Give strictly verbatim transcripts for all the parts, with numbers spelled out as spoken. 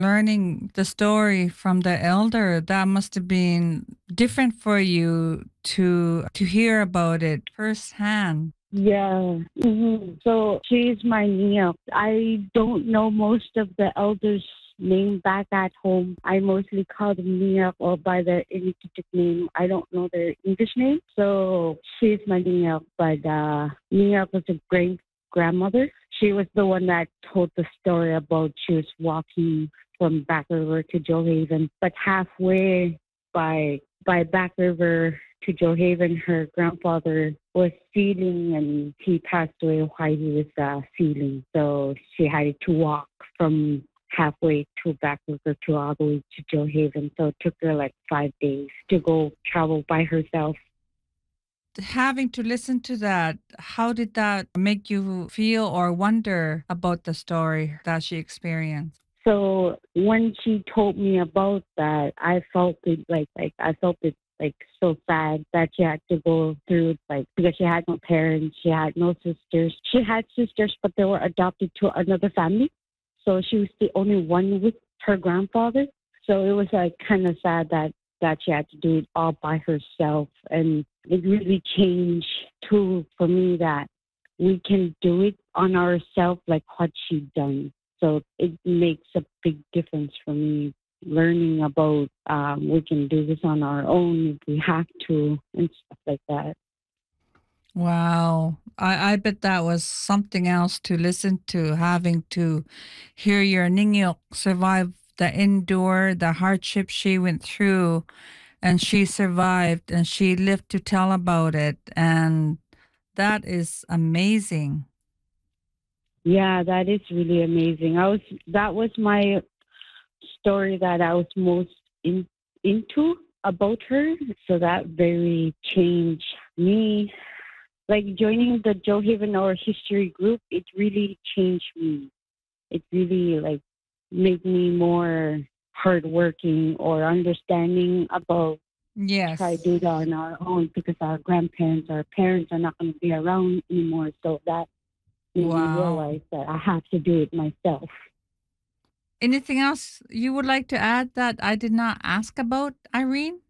Learning the story from the elder, that must have been different for you to to hear about it firsthand. Yeah. hmm So she's my Nia. I don't know most of the elders' name back at home. I mostly call them Nia or by their Inuktitut name. I don't know their English name. So she's my Nia. But uh, Nia was a great grandmother. She was the one that told the story about she was walking from Back River to Joe Haven, but halfway by by Back River to Joe Haven, her grandfather was sealing and he passed away while he was uh, sealing. So she had to walk from halfway to Back River to all the way to Joe Haven. So it took her like five days to go travel by herself. Having to listen to that, how did that make you feel or wonder about the story that she experienced? So when she told me about that, I felt it like like I felt it like so sad that she had to go through like because she had no parents, she had no sisters. She had sisters, but they were adopted to another family. So she was the only one with her grandfather. So it was like kind of sad that that she had to do it all by herself, and it really changed too for me that we can do it on ourselves like what she done. So it makes a big difference for me learning about um, we can do this on our own if we have to and stuff like that. Wow. I, I bet that was something else to listen to, having to hear your Ningyok survive the endure, the hardship she went through, and she survived and she lived to tell about it. And that is amazing. Yeah, that is really amazing. I was that was my story that I was most in, into about her. So that very changed me. Like joining the Joe Haven or history group, it really changed me. It really like made me more hardworking or understanding about try to Yes. do that on our own because our grandparents, our parents are not going to be around anymore. So that made me Wow. realize that I have to do it myself. Anything else you would like to add that I did not ask about, Irene?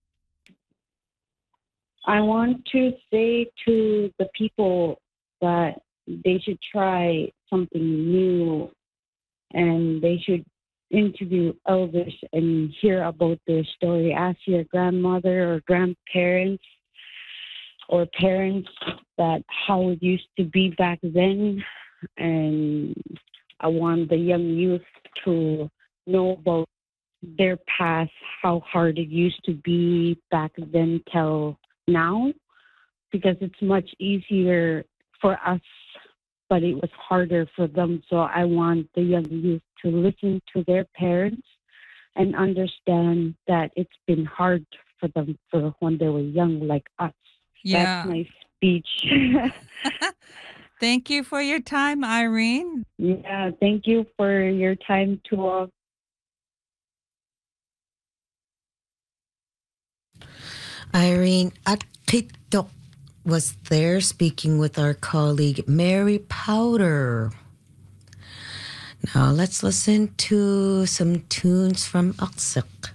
I want to say to the people that they should try something new and they should interview elders and hear about their story. Ask your grandmother or grandparents or parents that how it used to be back then. And I want the young youth to know about their past, how hard it used to be back then till now, because it's much easier for us, but it was harder for them. So I want the young youth to listen to their parents and understand that it's been hard for them for when they were young, like us. That's Yeah. my speech. Thank you for your time, Irene. Yeah, thank you for your time to all. Irene Atitok was there speaking with our colleague Mary Powder. Now let's listen to some tunes from Aksik.